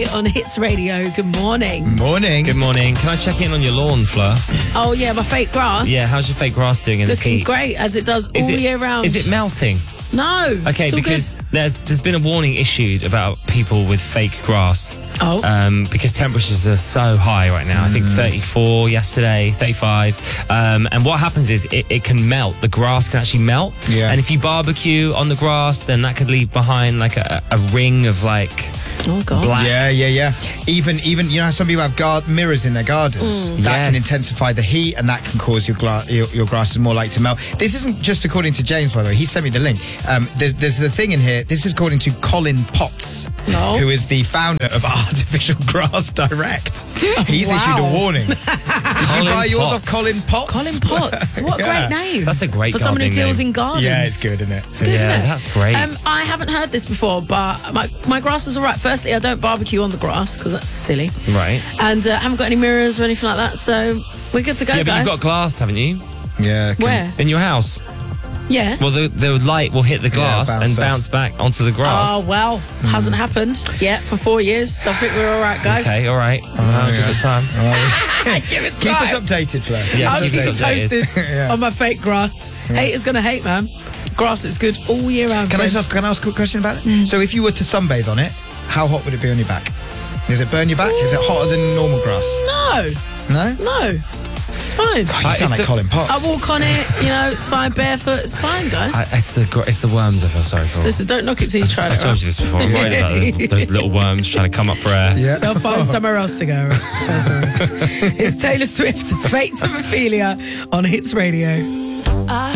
on Hits Radio. Good morning. Morning. Good morning. Can I check in on your lawn, Fleur? Oh, yeah, my fake grass. Yeah, how's your fake grass doing in this Looking heat? great, as it does all year round. Is it melting? No. Okay, it's all because good. there's been a warning issued about people with fake grass. Oh. Because temperatures are so high right now. I think 34 yesterday, 35. And what happens is it can melt. The grass can actually melt. Yeah. And if you barbecue on the grass, then that could leave behind like a ring of like Oh, God. black. Yeah. Even you know how some people have mirrors in their gardens. That can Yes. intensify the heat, and that can cause your grass is more likely to melt. This isn't just according to James, by the way. He sent me the link. There's the thing in here. This is according to Colin Potts, who is the founder of Artificial Grass Direct. He's issued a warning. Did you buy yours off Colin Potts? Colin Potts. What a great name. That's a great for someone who gardening deals name. in gardens. Yeah, it's good, isn't it? It's good, isn't Yeah, it? that's great. I haven't heard this before, but my grass is all right. Firstly, I don't barbecue on the grass because that's silly. Right. And I haven't got any mirrors or anything like that, so we're good to go, Yeah, but guys. you've got glass, haven't you? Yeah. Where? In your house. Yeah. Well, the light will hit the glass bounce and off. bounce back onto the grass. Oh, well, hasn't happened yet for 4 years, so I think we're all right, guys. Okay, all right. Give it time. Give it Keep us time. updated, Flo. Yeah, I'll keep keep us you updated. posted on my fake grass. Haters gonna hate, man. Grass is good all year round. Can I friends. ask a quick question about it? So if you were to sunbathe on it, how hot would it be on your back? Does it burn your back? Is it hotter than normal grass? No, No? it's fine. God, you sound it's like the- Colin Potts. I walk on it, it's fine, barefoot, it's fine, guys. It's the worms I feel sorry for. Listen, don't knock it till you try I it. told you this before. I'm worried about those little worms trying to come up for air. Yeah. They'll find somewhere else to go. It's Taylor Swift, Fate of Ophelia on Hits Radio. I